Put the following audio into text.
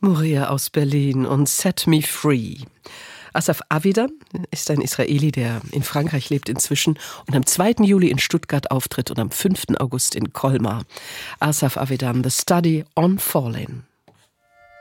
Moria aus Berlin und Set Me Free. Asaf Avidan ist ein Israeli, der in Frankreich lebt inzwischen und am 2. Juli in Stuttgart auftritt und am 5. August in Colmar. Asaf Avidan, The Study on Falling.